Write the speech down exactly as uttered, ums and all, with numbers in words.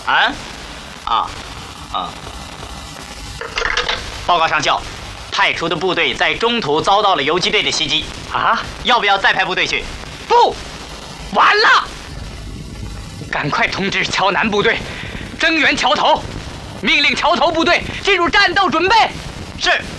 啊？啊啊！报告上校，派出的部队在中途遭到了游击队的袭击。啊？要不要再派部队去？不，完了！赶快通知桥南部队，增援桥头，命令桥头部队进入战斗准备。是。